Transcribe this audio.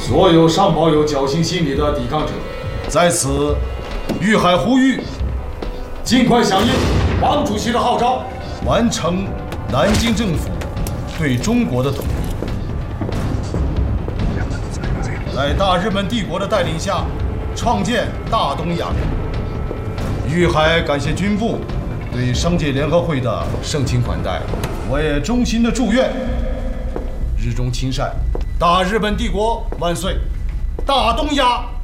所有尚抱有侥幸心理的抵抗者， 在此，玉海呼吁， 尽快响应王主席的号召， 完成南京政府对中国的统一。在大日本帝国的带领下，创建大东亚。玉海感谢军部对商界联合会的盛情款待，我也衷心的祝愿日中亲善，大日本帝国万岁，大东亚